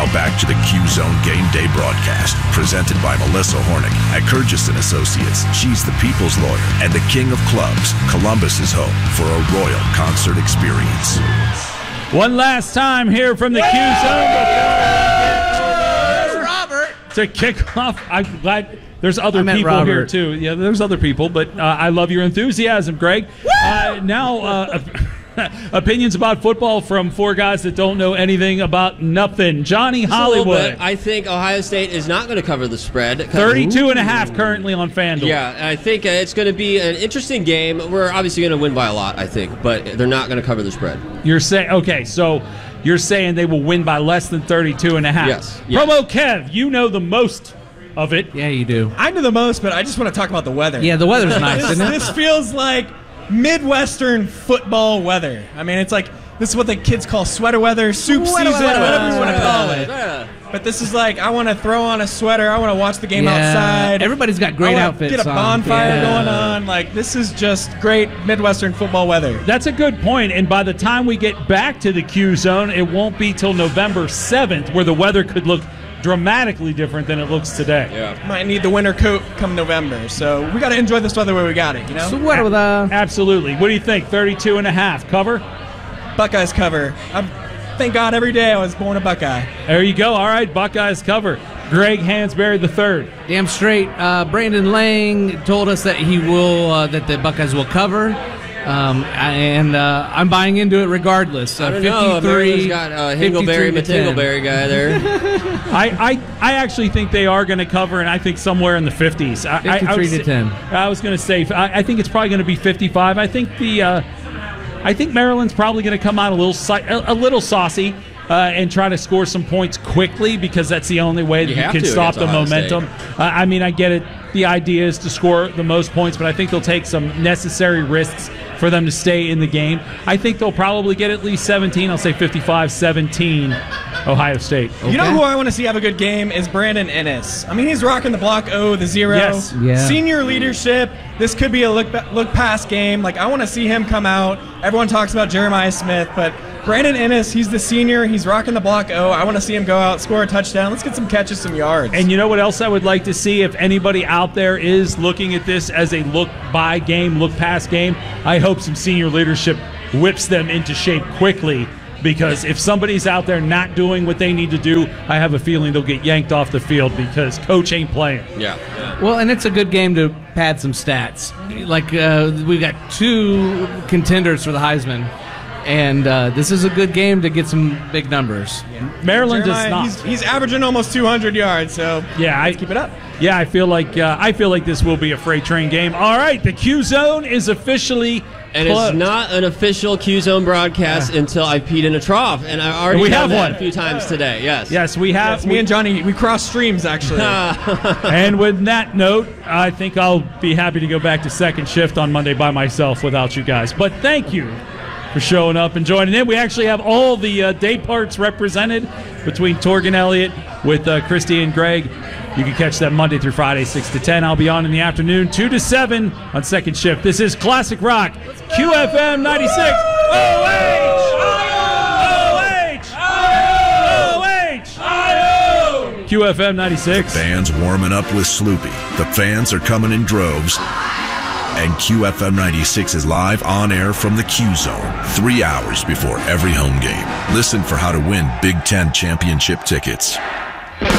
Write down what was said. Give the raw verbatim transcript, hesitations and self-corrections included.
Now back to the Q-Zone Game Day broadcast, presented by Melissa Hornick at Kurgis and Associates. She's the people's lawyer and the king of clubs. Columbus is home for a royal concert experience. One last time here from the Q-Zone. There's Robert. To kick off, I'm glad there's other people Robert. here too. Yeah, there's other people, but uh, I love your enthusiasm, Greg. Uh, now, uh, opinions about football from four guys that don't know anything about nothing. Johnny Just a little Hollywood. bit. I think Ohio State is not going to cover the spread. thirty-two and a half currently on FanDuel. Yeah, I think uh, it's going to be an interesting game. We're obviously going to win by a lot, I think, but they're not going to cover the spread. You're saying, okay, so you're saying they will win by less than thirty-two and a half. Yes. yes. Promo Kev, you know the most of it. Yeah, you do. I know the most, but I just want to talk about the weather. Yeah, the weather's nice, this, isn't it? This feels like Midwestern football weather. I mean, it's like, this is what the kids call sweater weather, soup Sweater season, weather. whatever you want to call it. Yeah. But this is like, I want to throw on a sweater. I want to watch the game Yeah. outside. Everybody's got great I wanna outfits Get a on. bonfire Yeah. going on. Like, this is just great Midwestern football weather. That's a good point, and by the time we get back to the Q Zone, it won't be till November seventh where the weather could look dramatically different than it looks today. Yeah. Might need the winter coat come November. So we got to enjoy this weather where we got it, you know? Sweater with a... Absolutely. What do you think? thirty-two and a half cover? Buckeyes cover. I'm, thank God every day I was born a Buckeye. There you go. All right, Buckeyes cover. Greg Hansberry the third. Damn straight. Uh, Brandon Lang told us that he will, uh, that the Buckeyes will cover. Um, and uh, I'm buying into it regardless. Uh, I don't know. Maryland's got uh, Hingleberry, Matingleberry guy there. I, I I actually think they are going to cover, and I think somewhere in the fifties. I, I, I fifty-three was, to ten. I was going to say, I, I think it's probably going to be fifty-five. I think the, uh, I think Maryland's probably going to come out a little, si- a, a little saucy. Uh, and try to score some points quickly because that's the only way that You you, have can to stop against the Ohio momentum. Uh, I mean, I get it. The idea is to score the most points, but I think they'll take some necessary risks for them to stay in the game. I think they'll probably get at least seventeen. I'll say fifty-five seventeen Ohio State. You know who I want to see have a good game is Brandon Ennis. I mean, he's rocking the block O, the zero. Yes. Yeah. Senior leadership. This could be a look look past game. Like, I want to see him come out. Everyone talks about Jeremiah Smith, but Brandon Ennis, he's the senior. He's rocking the block O. I want to see him go out, score a touchdown. Let's get some catches, some yards. And you know what else I would like to see if anybody out there is looking at this as a look-by game, look-past game? I hope some senior leadership whips them into shape quickly, because if somebody's out there not doing what they need to do, I have a feeling they'll get yanked off the field because coach ain't playing. Yeah. Well, and it's a good game to pad some stats. Like, uh, we've got two contenders for the Heisman. And uh, this is a good game to get some big numbers. Maryland Jeremiah, does not. He's, he's averaging almost two hundred yards, so Yeah, let's I keep it up. Yeah, I feel like uh, I feel like this will be a freight train game. All right, the Q Zone is officially And closed. it's not an official Q-Zone broadcast until I peed in a trough. And I already We done have that one. a few times today, yes. Yes, we have. Yes, me and Johnny, we cross streams, actually. And with that note, I think I'll be happy to go back to second shift on Monday by myself without you guys. But thank you for showing up and joining in. We actually have all the uh, day parts represented between Torgan Elliott with uh, Christy and Greg. You can catch that Monday through Friday, six to ten. I'll be on in the afternoon, two to seven on second shift. This is Classic Rock, Q F M ninety-six. O H! O H! O H! Q F M ninety-six. Fans warming up with Sloopy. The fans are coming in droves. And Q F M ninety-six is live on air from the Q Zone, three hours before every home game. Listen for how to win Big Ten championship tickets.